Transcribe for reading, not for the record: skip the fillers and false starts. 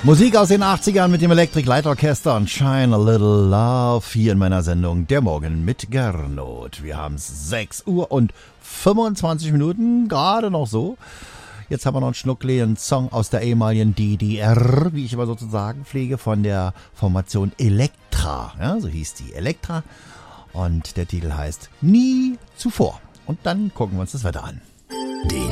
Musik aus den 80ern mit dem Electric Light Orchester und Shine a Little Love hier in meiner Sendung Der Morgen mit Gernot. Wir haben es 6 Uhr und 25 Minuten, gerade noch so. Jetzt haben wir noch einen Schnuckli, einen Song aus der ehemaligen DDR, wie ich immer sozusagen pflege, von der Formation Elektra. Ja, so hieß die Elektra. Und der Titel heißt Nie zuvor. Und dann gucken wir uns das Wetter an. Die